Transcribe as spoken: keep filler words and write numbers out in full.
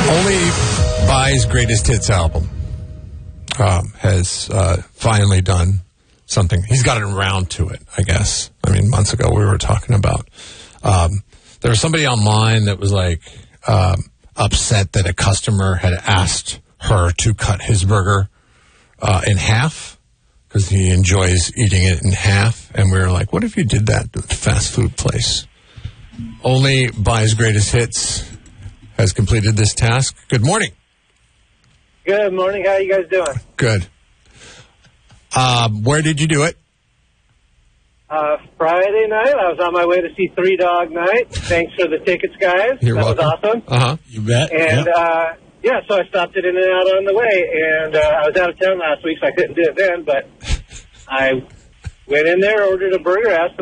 Only Bai's Greatest Hits album um, has uh, finally done something. He's gotten around to it, I guess. I mean, months ago we were talking about. Um, there was somebody online that was like um, upset that a customer had asked her to cut his burger uh, in half because he enjoys eating it in half. And we were like, what if you did that at a fast food place? Only Bai's Greatest Hits has completed this task. Good morning. Good morning. How you guys doing? Good. Um, where did you do it? Uh, Friday night. I was on my way to see Three Dog Night. Thanks for the tickets, guys. You're that welcome. was awesome. Uh-huh. You bet. And, yep. uh, yeah, so I stopped it in and out on the way. And uh, I was out of town last week, so I couldn't do it then. But I went in there, ordered a burger, asked